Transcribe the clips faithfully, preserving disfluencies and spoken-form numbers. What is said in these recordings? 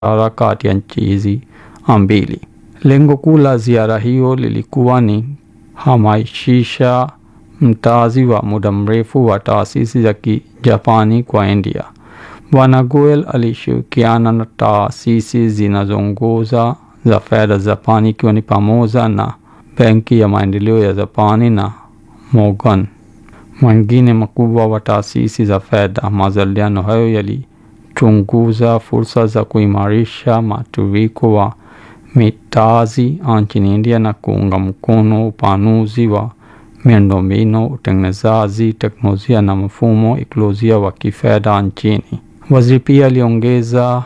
biashara kati ya nchi hizi mbili. Lengo kuu la ziara hiyo lilikuwa ni hamasisha mtaji wa muda mrefu wa taasisi za Kijapani kwa India. Bwana Goel alishirikiana na taasisi zinazoongoza za fedha za Japani ikiwa ni pamoja na Benki ya Maendeleo ya Japani na Morgan mwingine makubwa wa taasisi za fedha. Majadiliano hayo yalichunguza fursa za kuimarisha matiririko wa mitaji nchini India na kuunga mkono upanuzi wa miundombinu, utengenezaji, teknolojia na mfumo ekolojia wa kifedha nchini. Waziri pia aliongeza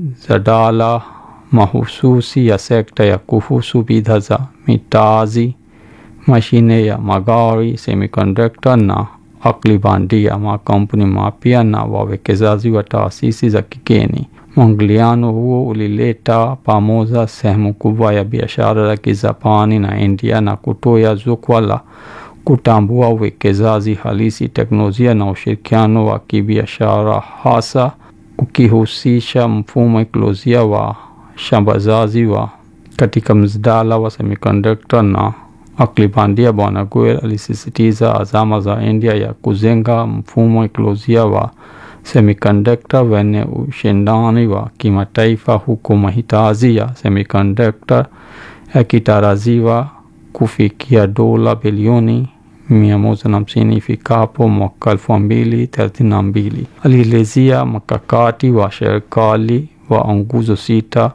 mjadala mahususi ya sekta ya kuhusu bidhaa za mitaji, mashine ya magari, semiconductor na akili bandia, makampuni mapya na wawekezaji wa taasisi za kigeni. Mwingiliano huo ulileta pamoja sehemu kubwa ya biashara za Kijapani na India na kutoa jukwaa la kutambua uwekezaji halisi, teknolojia na ushirikiano wa kibiashara, hasa ukihusisha mfumo ekolojia wa usambazaji wa katika mjadala wa semiconductor na akili bandia. Bwana Goel alisisitiza azama za India ya kujenga mfumo ekolojia wa semiconductor wenye ushindani wa kimataifa, huku mahitaji ya semiconductor yakitarajiwa kufikia dola bilioni mia moja na hamsini ifikapo mwaka elfu mbili thelathini na mbili. Alielezea mkakati wa serikali wa nguzo sita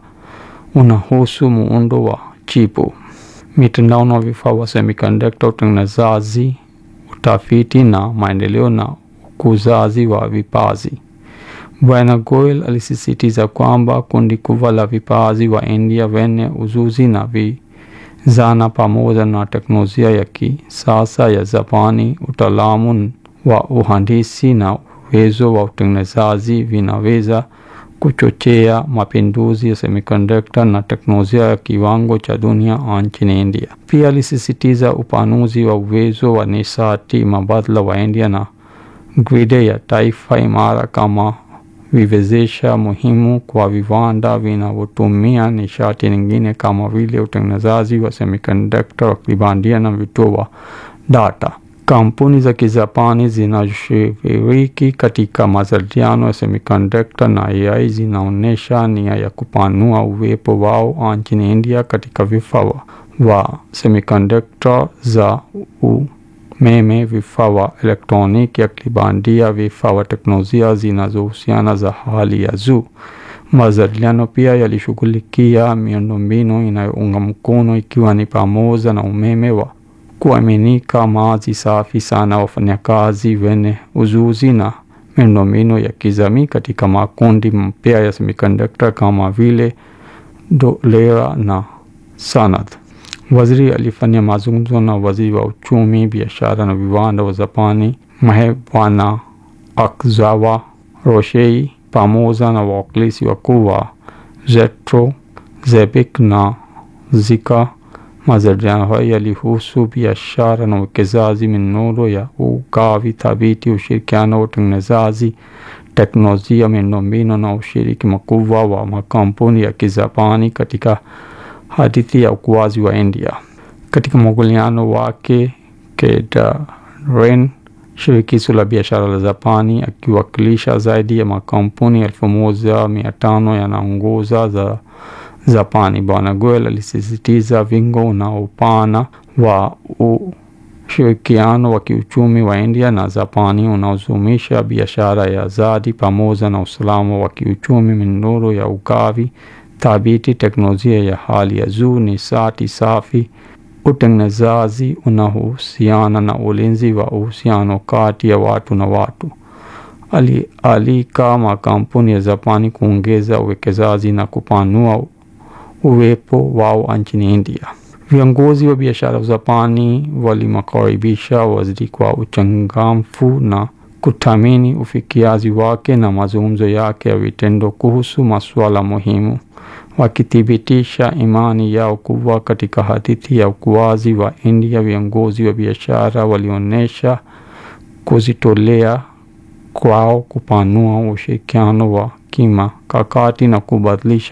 unahusu muundo wa chipu, mitandao na vifaa wa semiconductor, utengenezaji, utafiti na maendeleo na ukuzaji wa vipaji. Bwana Goel alisisitiza kwamba kundi kubwa la vipaji wa India wenye ujuzi na vijana pamoja na teknolojia ya kisasa ya Japani, utaalamu wa uhandisi na uwezo wa utengenezaji vinaweza kuchochea mapinduzi ya semiconductor na teknolojia ya kiwango cha dunia nchini India. Pia alisisitiza upanuzi wa uwezo wa nishati mbadala wa India na gridi ya taifa imara kama viwezesha muhimu kwa viwanda vinavyotumia nishati nyingine kama vile utengenezaji wa semiconductor, akili bandia na vituo wa data. Kampuni za Kijapani zinashiriki katika majadiliano ya semiconductor na A I zinaonyesha nia ya kupanua uwepo wao nchini India katika vifaa wa semiconductor za umeme, vifaa wa elektroniki, akili bandia, vifaa wa teknolojia zinazohusiana za hali ya juu. Majadiliano pia yalishughulikia miundombinu inayounga mkono ikiwa ni pamoja na umeme wa kuaminika, maji safi sana, wafanyakazi wenye ujuzi na miundombinu ya kijamii katika makundi mpya ya semiconductor kama vile Dolera na Sanad. Waziri alifanya mazungumzo na waziri wa uchumi, biashara na viwanda wa Japani Bwana Akizawa Roshei pamoja na wawakilishi wakuu wa Zetro, Zebic na Zika. Majadiliano hayo yalihusu biashara na uwekezaji, miundo ya ugavi thabiti, ushirikiano wa utengenezaji, teknolojia, miundombinu na ushiriki mkubwa wa makampuni ya Kijapani katika hadithi ya ukuaji wa India. Katika mwingiliano wake, Kedarren, shirikisho la biashara la Japani, akiwakilisha zaidi ya makampuni elfu moja mia tano yanaongoza za Japani. Bwana Goel alisisitiza wingo na upana wa ushirikiano wa kiuchumi wa India na Japani unaozumisha biashara ya zadi pamoja na usalama wa kiuchumi, miundo ya ugavi thabiti, teknolojia ya hali ya juu, nishati safi, utengenezaji unaohusiana na ulinzi wa uhusiano kati ya watu na watu. Alialika makampuni ya Japani kuongeza uwekezaji na kupanua uwepo wao nchini India. Viongozi wa biashara wa Japani walimkaribisha waziri kwa uchangamfu na kuthamini ufikiaji wake na mazungumzo yake ya vitendo kuhusu masuala muhimu, wakithibitisha imani yao kubwa katika hadithi ya ukuaji wa India. Viongozi wa biashara walionyesha kujitolea kwao kupanua ushirikiano wa kima kakati na kubadilisha